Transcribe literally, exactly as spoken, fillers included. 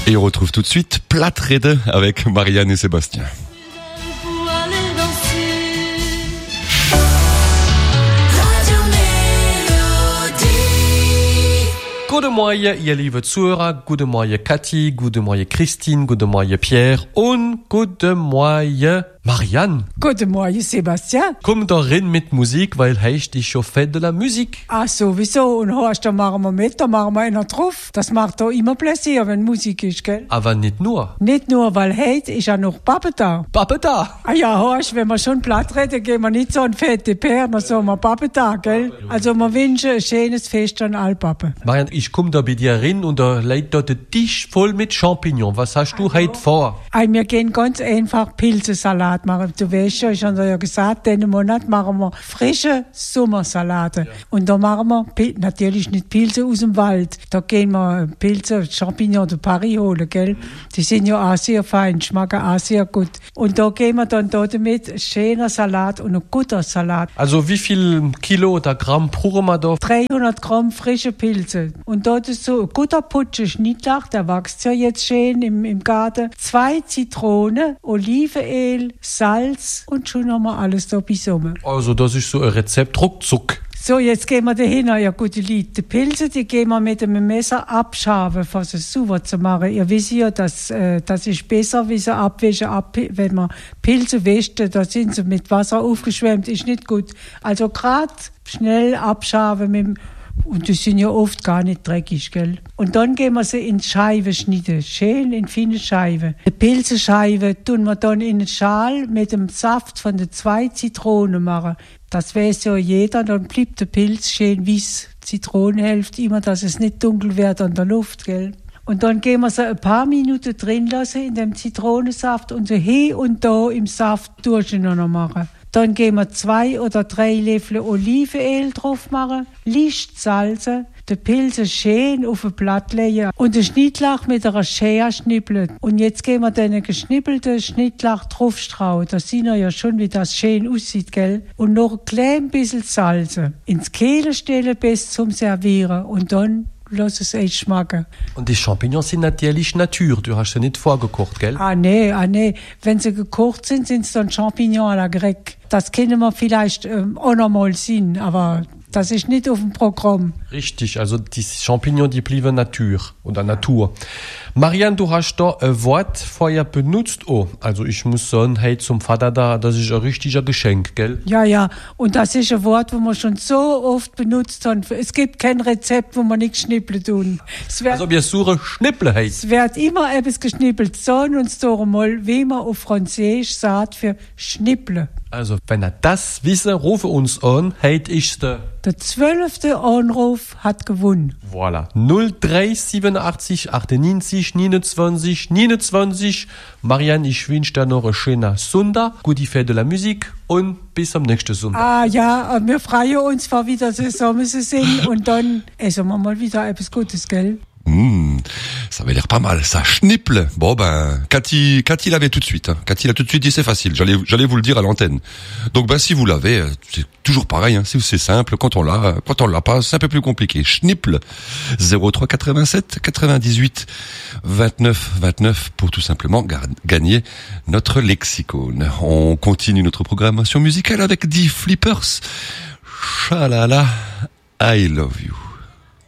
Et on retrouve tout de suite Platrede avec Marianne et Sébastien. Guten Morgen, ihr liebe Zuhörer, guten Morgen Kathi, guten Morgen Christine, guten Morgen Pierre und guten Morgen Marianne. Guten Morgen, Sebastian. Komm da rein mit Musik, weil heißt ich schon Fête de la Musique. Ah, sowieso. Und hörst, da machen wir mit, da machen wir einer drauf. Das macht doch immer Pläsier, wenn Musik ist, gell? Aber nicht nur. Nicht nur, weil heute ist ja noch Pappe da. Pappe da. Ah ja, hörst, wenn wir schon platt reden, gehen wir nicht so ein fette Pär, dann sagen wir Pappe da, gell? Also wir wünschen ein schönes Fest an all Pappe. Marianne, ich komm da bei dir rein und da liegt dort der Tisch voll mit Champignons. Was hast du also heute vor? Ah, wir gehen ganz einfach Pilzesalat machen. Du weißt schon, ich habe ja gesagt, diesen Monat machen wir frische Sommersalate. Ja. Und da machen wir Pil- natürlich nicht Pilze aus dem Wald. Da gehen wir Pilze, Champignons de Paris holen, gell? Die sind ja auch sehr fein, schmecken auch sehr gut. Und da gehen wir dann da damit ein schöner Salat und ein guter Salat. Also wie viel Kilo oder Gramm brauchen wir da? dreihundert Gramm frische Pilze. Und dort ist so ein guter Putsche Schnittlauch, der wächst ja jetzt schön im, im Garten. Zwei Zitronen, Olivenöl, Salz und schon haben wir alles da beisammen. Also das ist so ein Rezept ruckzuck. So, jetzt gehen wir dahin, ja gute Leute. Die Pilze, die gehen wir mit einem Messer abschaben, um sie sauber zu machen. Ihr wisst ja, dass, äh, das ist besser, wie sie abwischen, ab, wenn man Pilze wäscht, da sind sie mit Wasser aufgeschwemmt, ist nicht gut. Also gerade schnell abschaben mit dem Und die sind ja oft gar nicht dreckig, gell? Und dann gehen wir sie in Scheiben schneiden, schön in feine Scheiben. Die Pilzescheibe tun wir dann in einen Schal mit dem Saft von den zwei Zitronen machen. Das weiß ja jeder, dann bleibt der Pilz schön weiß. Zitrone hilft immer, dass es nicht dunkel wird an der Luft, gell? Und dann gehen wir sie ein paar Minuten drin lassen in dem Zitronensaft und so hier und da im Saft durcheinander machen. Dann gehen wir zwei oder drei Löffel Olivenöl drauf machen, leicht salzen, die Pilze schön auf ein Blatt legen und den Schnittlauch mit einer Schere schnippeln. Und jetzt gehen wir den geschnippelten Schnittlauch draufstrauen. Da sieht ihr ja schon, wie das schön aussieht, gell? Und noch ein klein bisschen salzen. Ins Kehle stellen bis zum Servieren und dann lass es echt schmecken. Und die Champignons sind natürlich Natur. Du hast sie nicht vorgekocht, gell? Ah, nee, ah, nee. Wenn sie gekocht sind, sind es dann Champignons à la grecque. Das können wir vielleicht ähm, auch noch mal sehen, aber das ist nicht auf dem Programm. Richtig, also die Champignons, die bleiben Natur oder Natur. Marianne, du hast da ein Wort vorher benutzt. Oh, also ich muss sagen, hey, zum Vater da, das ist ein richtiger Geschenk, gell? Ja, ja, und das ist ein Wort, wo wir schon so oft benutzt haben. Es gibt kein Rezept, wo man nicht schnippeln tun. Es wird, also wir suchen Schnippel, hey. Es wird immer etwas geschnippelt. Sagen uns doch mal, wie man auf Französisch sagt für Schnippeln. Also, wenn er das wissen, rufe uns an, heute ist der... Der zwölfte Anruf hat gewonnen. Voilà. null drei siebenundachtzig achtundneunzig neunundzwanzig neunundzwanzig. Marianne, ich wünsche dir noch einen schönen Sonntag, gute Fête de la Musique und bis am nächsten Sonntag. Ah ja, wir freuen uns, vor wieder zusammen zu sehen und dann essen wir mal wieder etwas Gutes, gell? Mmh, ça avait l'air pas mal, ça schnipple. Bon ben, Cathy, Cathy l'avait tout de suite. Hein. Cathy l'a tout de suite dit, c'est facile. J'allais, j'allais vous le dire à l'antenne. Donc ben, si vous l'avez, c'est toujours pareil. Hein. C'est, c'est simple. Quand on l'a, quand on l'a pas, c'est un peu plus compliqué. Schnipple. zéro trois quatre-vingt-sept quatre-vingt-dix-huit vingt-neuf vingt-neuf pour tout simplement ga- gagner notre lexicone. On continue notre programmation musicale avec Die Flippers. Chalala, I love you.